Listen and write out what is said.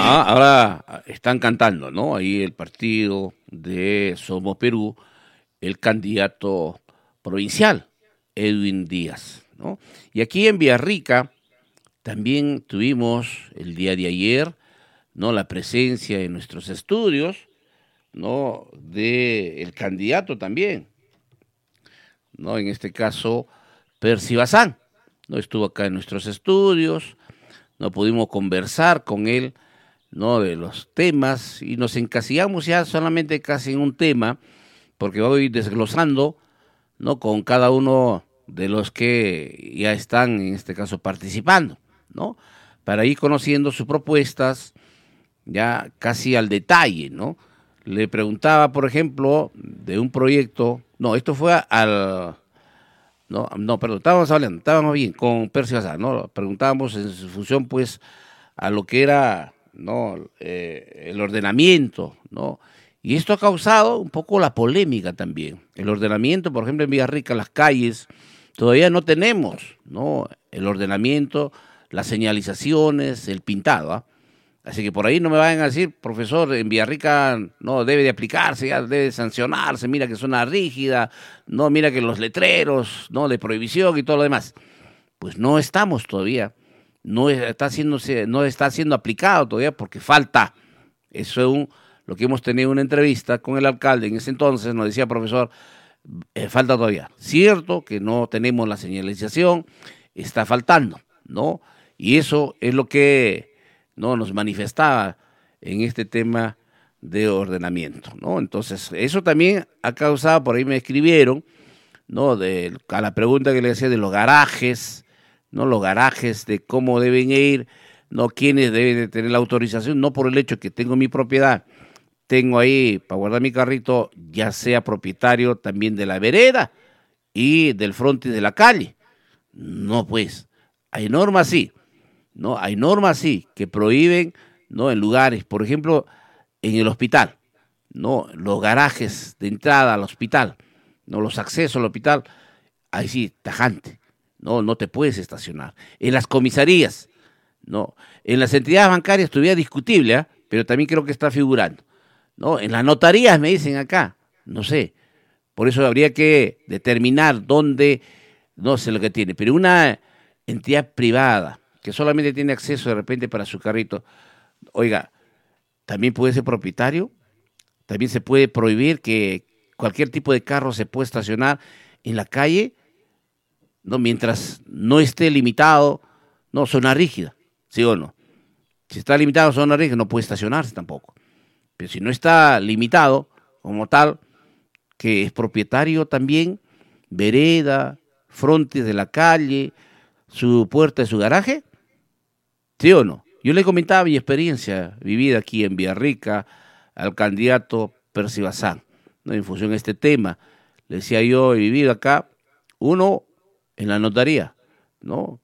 Ahora están cantando, ¿no? Ahí el partido de Somos Perú, el candidato provincial, Edwin Díaz, ¿no? Y aquí en Villarrica también tuvimos el día de ayer, ¿no? La presencia en nuestros estudios, ¿no? De el candidato también, ¿no? En este caso, Percy Bazán, ¿no? Estuvo acá en nuestros estudios, no pudimos conversar con él, ¿no? De los temas y nos encasillamos ya solamente casi en un tema, porque voy desglosando, ¿no? Con cada uno de los que ya están, en este caso, participando, ¿no? Para ir conociendo sus propuestas ya casi al detalle, ¿no? Le preguntaba, por ejemplo, de un proyecto, no, esto fue no, perdón, estábamos bien con Percy Bazán, ¿no? Preguntábamos en su función, pues, a lo que era, ¿no? El ordenamiento, ¿no? Y esto ha causado un poco la polémica también. El ordenamiento, por ejemplo, en Villarrica, las calles, todavía no tenemos, ¿no? El ordenamiento, las señalizaciones, el pintado, ¿ah? Así que por ahí no me vayan a decir, profesor, en Villarrica no debe de aplicarse, ya debe sancionarse, mira que es una rígida, no, mira que los letreros, no, de prohibición y todo lo demás. Pues no estamos todavía, no está siendo aplicado todavía porque falta. Eso es lo que hemos tenido una entrevista con el alcalde en ese entonces, nos decía, profesor, falta todavía. Cierto que no tenemos la señalización, está faltando, ¿no? Y eso es lo que no nos manifestaba en este tema de ordenamiento, ¿no? Entonces, eso también ha causado, por ahí me escribieron, ¿no? A la pregunta que le hacía de los garajes, ¿no? Los garajes, de cómo deben ir, ¿no? Quiénes deben de tener la autorización, no por el hecho que tengo mi propiedad, tengo ahí para guardar mi carrito, ya sea propietario también de la vereda y del frontis de la calle. No, pues, hay normas sí, ¿no? Hay normas sí que prohíben, ¿no? En lugares, por ejemplo, en el hospital, ¿no? Los garajes de entrada al hospital, ¿no? Los accesos al hospital, ahí sí, tajante, ¿no? No te puedes estacionar. En las comisarías, ¿no? En las entidades bancarias todavía discutible, ¿eh? Pero también creo que está figurando, ¿no? En las notarías me dicen acá, no sé, por eso habría que determinar dónde, no sé lo que tiene, pero una entidad privada que solamente tiene acceso de repente para su carrito, oiga, también puede ser propietario, también se puede prohibir que cualquier tipo de carro se puede estacionar en la calle, no, mientras no esté limitado, no, zona rígida, ¿sí o no? Si está limitado a zona rígida no puede estacionarse tampoco. Pero si no está limitado como tal, que es propietario también, vereda, frontis de la calle, su puerta de su garaje, ¿sí o no? Yo le comentaba mi experiencia vivida aquí en Villarrica al candidato Percy Bazán, ¿no? En función de este tema. Le decía yo, he vivido acá, uno en la notaría, ¿no?